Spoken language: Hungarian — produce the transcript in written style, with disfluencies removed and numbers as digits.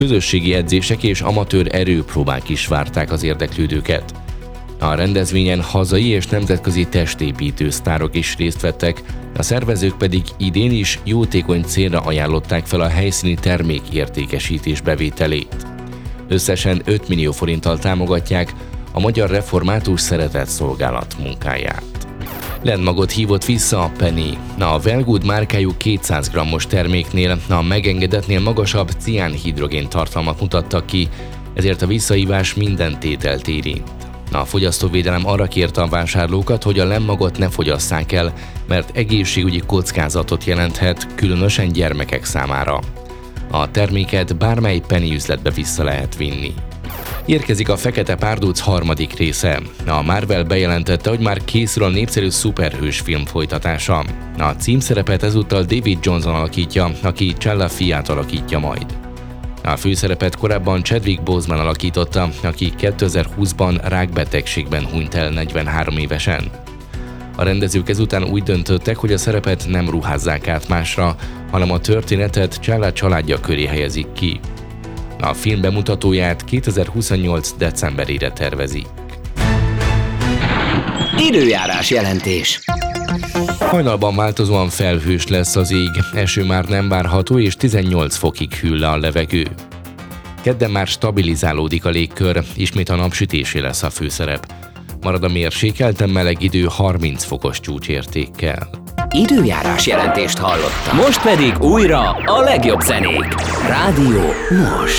Közösségi edzések és amatőr erőpróbák is várták az érdeklődőket. A rendezvényen hazai és nemzetközi testépítő sztárok is részt vettek, a szervezők pedig idén is jótékony célra ajánlották fel a helyszíni termékértékesítés bevételét. Összesen 5 millió forinttal támogatják a Magyar Református Szeretetszolgálat munkáját. Landmagot hívott vissza a Penny. A Wellgood márkájú 200 g-os terméknél a megengedetnél magasabb ciánhidrogén tartalmat mutattak ki, ezért a visszahívás minden tételt érint. A fogyasztóvédelem arra kérte a vásárlókat, hogy a Landmagot ne fogyasszák el, mert egészségügyi kockázatot jelenthet, különösen gyermekek számára. A terméket bármely Penny üzletbe vissza lehet vinni. Érkezik a Fekete Párduc harmadik része. A Marvel bejelentette, hogy már készül a népszerű szuperhős film folytatása. A címszerepet ezúttal David Johnson alakítja, aki Challa fiát alakítja majd. A főszerepet korábban Chadwick Boseman alakította, aki 2020-ban rákbetegségben hunyt el 43 évesen. A rendezők ezután úgy döntöttek, hogy a szerepet nem ruházzák át másra, hanem a történetet Challa családja köré helyezik ki. A film bemutatóját 2028. decemberére tervezik. Időjárás jelentés. Hajnalban változóan felhős lesz az ég, eső már nem várható és 18 fokig hűl le a levegő. Kedden már stabilizálódik a légkör, ismét a napsütésé lesz a főszerep. Marad a mérsékelten meleg idő 30 fokos csúcsértékkel. Időjárás jelentést hallottam. Most pedig újra a legjobb zenék. Rádió Most.